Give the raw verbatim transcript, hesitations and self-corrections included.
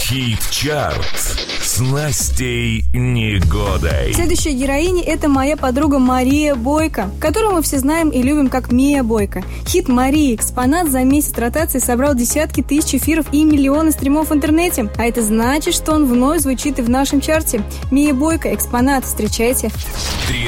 Хит-чарт с Настей Негодой. Следующая героиня – это моя подруга Мария Бойко, которую мы все знаем и любим как Мия Бойко. Хит «Мария» экспонат за месяц ротации собрал десятки тысяч эфиров и миллионы стримов в интернете. А это значит, что он вновь звучит и в нашем чарте. Мия Бойко, экспонат, встречайте.